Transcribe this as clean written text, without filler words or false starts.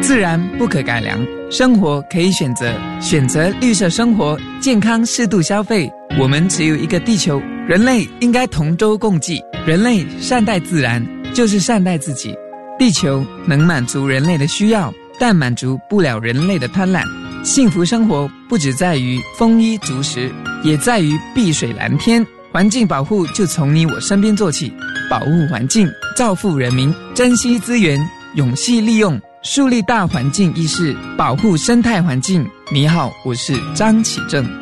自然不可改良，生活可以选择，选择绿色生活，健康适度消费。我们只有一个地球，人类应该同舟共济。人类善待自然，就是善待自己。地球能满足人类的需要，但满足不了人类的贪婪。幸福生活不只在于丰衣足食，也在于碧水蓝天。环境保护就从你我身边做起，保护环境，造福人民，珍惜资源，永续利用，树立大环境意识，保护生态环境。你好，我是张启正。